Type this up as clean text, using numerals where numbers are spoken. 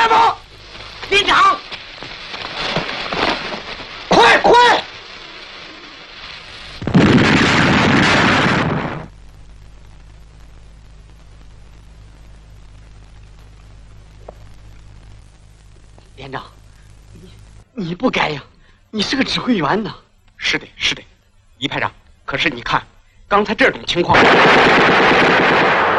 来吗？ 连长， 快！连长，你不该呀，你是个指挥员呐。 是的，于排长。可是你看，刚才这种情况。